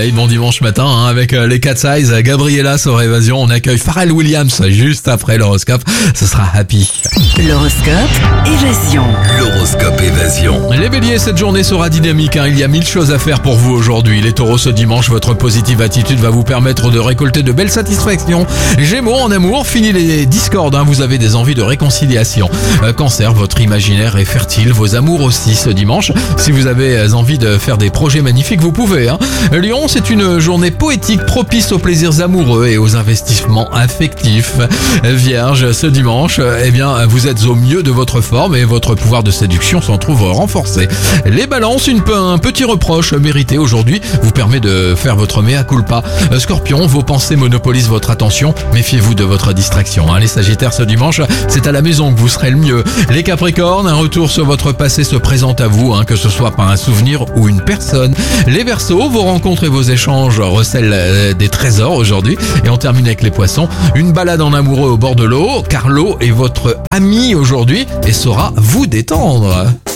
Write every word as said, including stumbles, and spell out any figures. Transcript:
soleil, bon dimanche matin hein, avec les Cat Size, Gabriella sur Évasion. On accueille Pharrell Williams juste après l'horoscope. Ce sera Happy. L'horoscope Évasion. L'horoscope Évasion. Les béliers, cette journée sera dynamique. Hein. Il y a mille choses à faire pour vous aujourd'hui. Les taureaux, ce dimanche, votre positive attitude va vous permettre de récolter de belles satisfactions. Gémeaux, en amour, fini les discordes. Hein. Vous avez des envies de réconciliation. Euh, cancer, votre imaginaire est fertile. Vos amours aussi ce dimanche. Si vous avez envie de faire des projets magnifiques, vous pouvez. Hein. Lion, c'est une journée poétique propice aux plaisirs amoureux et aux investissements affectifs. Vierge, ce dimanche, eh bien, vous êtes au mieux de votre forme et votre pouvoir de séduction s'en trouve renforcé. Les balances, une, un petit reproche mérité aujourd'hui vous permet de faire votre mea culpa. Scorpion, vos pensées monopolisent votre attention. Méfiez-vous de votre distraction. Hein. Les sagittaires, ce dimanche, c'est à la maison que vous serez le mieux. Les capricornes, un retour sur votre passé se présente à vous, hein, que ce soit par un souvenir ou une personne. Les verseaux, vos rencontres et vos échanges recèlent euh, des trésors aujourd'hui. Et on termine avec les poissons. Une balade en amoureux au bord de l'eau, car l'eau est votre ami aujourd'hui et saura vous détendre.